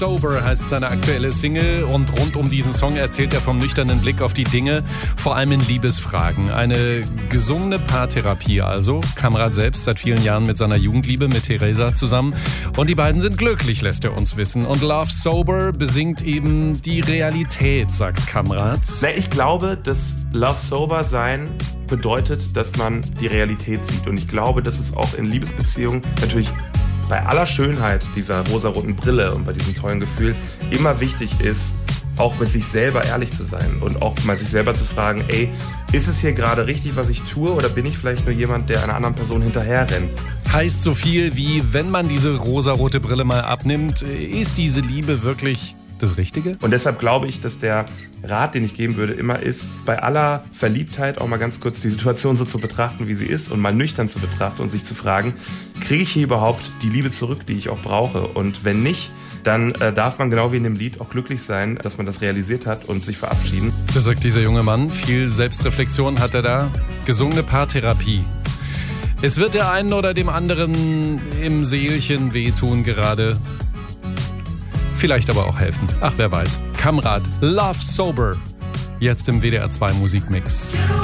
Sober heißt seine aktuelle Single und rund um diesen Song erzählt er vom nüchternen Blick auf die Dinge, vor allem in Liebesfragen. Eine gesungene Paartherapie also. Kamrat selbst seit vielen Jahren mit seiner Jugendliebe, mit Theresa zusammen. Und die beiden sind glücklich, lässt er uns wissen. Und Love Sober besingt eben die Realität, sagt Kamrat. Ich glaube, dass Love Sober sein bedeutet, dass man die Realität sieht. Und ich glaube, dass es auch in Liebesbeziehungen natürlich bei aller Schönheit dieser rosaroten Brille und bei diesem tollen Gefühl immer wichtig ist, auch mit sich selber ehrlich zu sein und auch mal sich selber zu fragen, ist es hier gerade richtig, was ich tue, oder bin ich vielleicht nur jemand, der einer anderen Person hinterherrennt? Heißt so viel wie, wenn man diese rosarote Brille mal abnimmt, ist diese Liebe wirklich das Richtige? Und deshalb glaube ich, dass der Rat, den ich geben würde, immer ist, bei aller Verliebtheit auch mal ganz kurz die Situation so zu betrachten, wie sie ist, und mal nüchtern zu betrachten und sich zu fragen, kriege ich hier überhaupt die Liebe zurück, die ich auch brauche? Und wenn nicht, dann darf man genau wie in dem Lied auch glücklich sein, dass man das realisiert hat und sich verabschieden. Das sagt dieser junge Mann. Viel Selbstreflexion hat er da. Gesungene Paartherapie. Es wird der einen oder dem anderen im Seelchen wehtun gerade. Vielleicht aber auch helfen. Ach, wer weiß. Kamrat, Love Sober. Jetzt im WDR 2 Musikmix.